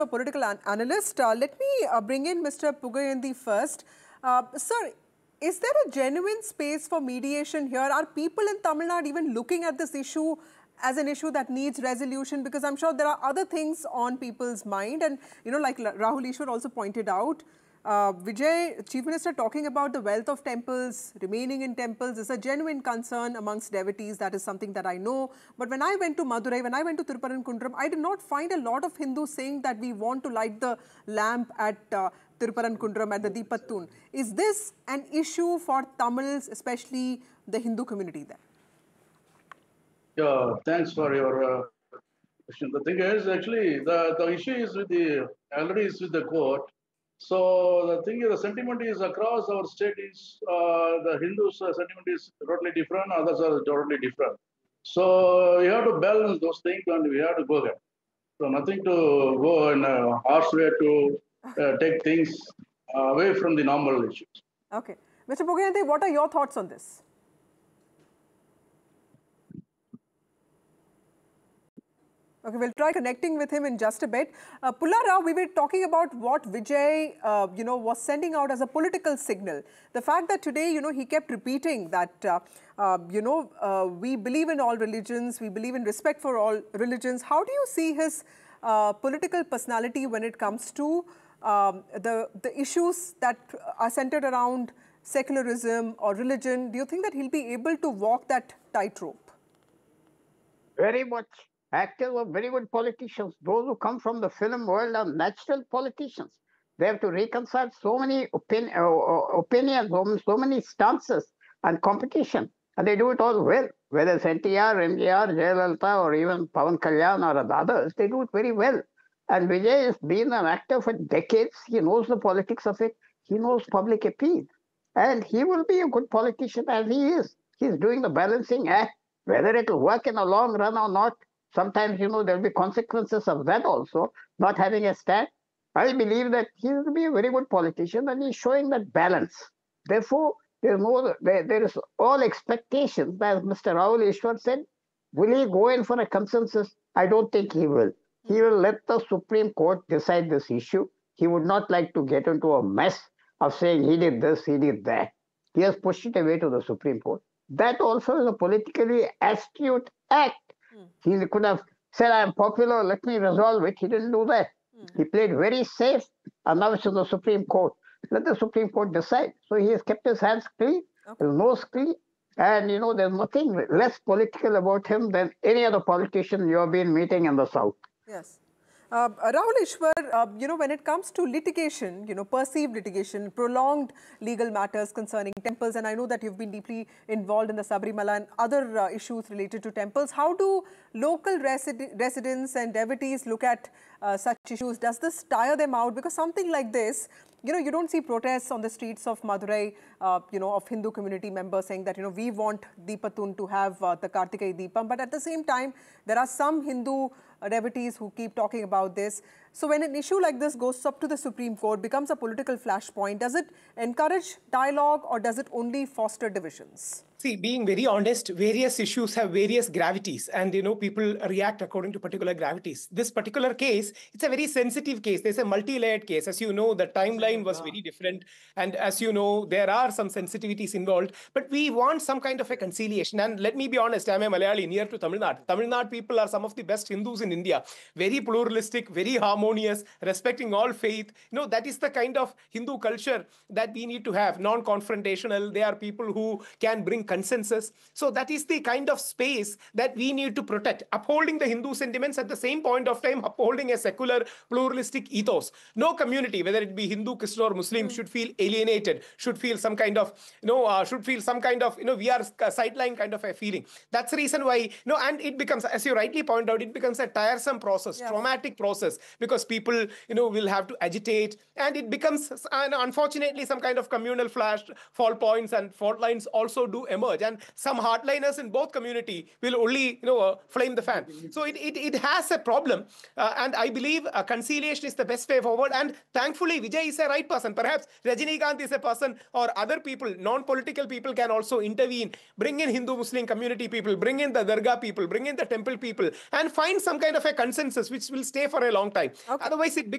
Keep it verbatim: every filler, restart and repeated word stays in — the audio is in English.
a political an analyst. Uh, let me uh, bring in Mister Pugayenthi first. Uh, sir, is there a genuine space for mediation here? Are people in Tamil Nadu even looking at this issue as an issue that needs resolution? Because I'm sure there are other things on people's mind. And, you know, like Rahul Ishwar also pointed out, uh, Vijay, Chief Minister, talking about the wealth of temples, remaining in temples is a genuine concern amongst devotees. That is something that I know. But when I went to Madurai, when I went to Thirupparankundram, I did not find a lot of Hindus saying that we want to light the lamp at uh, Thirupparankundram at the Deepathoon. Is this an issue for Tamils, especially the Hindu community there? Yeah, thanks for your uh, question. The thing is, actually, the, the issue is with the, already is with the court. So the thing is, the sentiment is across our state is, uh, the Hindus' uh, sentiment is totally different, others are totally different. So you have to balance those things and we have to go there. So nothing to go in a harsh way to uh, take things away from the normal issues. Okay. Mister Pugayenthi, what are your thoughts on this? Okay, we'll try connecting with him in just a bit. Uh, Pullarao, we were talking about what Vijay, uh, you know, was sending out as a political signal. The fact that today, you know, he kept repeating that, uh, uh, you know, uh, we believe in all religions, we believe in respect for all religions. How do you see his uh, political personality when it comes to um, the, the issues that are centered around secularism or religion? Do you think that he'll be able to walk that tightrope? Very much. Actors are very good politicians. Those who come from the film world are natural politicians. They have to reconcile so many opin uh, opinions, so many stances and competition. And they do it all well. Whether it's N T R, M G R, Jayalalitha, or even Pawan Kalyan or others, they do it very well. And Vijay has been an actor for decades. He knows the politics of it. He knows public appeal. And he will be a good politician as he is. He's doing the balancing act. Whether it will work in the long run or not, sometimes, you know, there will be consequences of that also, not having a stand. I believe that he will be a very good politician and he's showing that balance. Therefore, there is no, there, there is all expectations, as Mister Rahul Ishwar said. Will he go in for a consensus? I don't think he will. He will let the Supreme Court decide this issue. He would not like to get into a mess of saying he did this, he did that. He has pushed it away to the Supreme Court. That also is a politically astute act. He could have said, I am popular, let me resolve it. He didn't do that. Mm-hmm. He played very safe, and now it's to the Supreme Court. Let the Supreme Court decide. So he has kept his hands clean, okay. His nose clean, and, you know, there's nothing less political about him than any other politician you have been meeting in the South. Yes. Uh, Rahul Ishwar, uh, you know, when it comes to litigation, you know, perceived litigation, prolonged legal matters concerning temples, and I know that you've been deeply involved in the Sabarimala and other uh, issues related to temples. How do local resi residents and devotees look at uh, such issues? Does this tire them out? Because something like this, you know, you don't see protests on the streets of Madurai, uh, you know, of Hindu community members saying that, you know, we want Deepathoon to have uh, the Kartikeya Deepam. But at the same time, there are some Hindu uh, devotees who keep talking about this. So when an issue like this goes up to the Supreme Court, becomes a political flashpoint, does it encourage dialogue or does it only foster divisions? See, being very honest, various issues have various gravities and, you know, people react according to particular gravities. This particular case, it's a very sensitive case. There's a multi-layered case. As you know, the timeline was very different. And as you know, there are some sensitivities involved. But we want some kind of a conciliation. And let me be honest, I'm a Malayali near to Tamil Nadu. Tamil Nadu people are some of the best Hindus in India. Very pluralistic, very harmonious, respecting all faith. You know, that is the kind of Hindu culture that we need to have. Non-confrontational. They are people who can bring consensus. So that is the kind of space that we need to protect, upholding the Hindu sentiments at the same point of time, upholding a secular pluralistic ethos. No community, whether it be Hindu, Christian or Muslim, mm. should feel alienated, should feel some kind of, you know, uh, should feel some kind of, you know, we are sideline kind of a feeling. That's the reason why, you know, and it becomes, as you rightly point out, it becomes a tiresome process, yeah. traumatic process, because people, you know, will have to agitate, and it becomes, and unfortunately, some kind of communal flash, fall points and fault lines also do emerge emerge, and some hardliners in both community will only, you know, uh, flame the fan. So it, it, it has a problem, uh, and I believe uh, conciliation is the best way forward. And thankfully, Vijay is a right person. Perhaps Rajinikanth is a person, or other people, non-political people can also intervene, bring in Hindu-Muslim community people, bring in the Dargah people, bring in the temple people, and find some kind of a consensus which will stay for a long time. Okay. Otherwise, it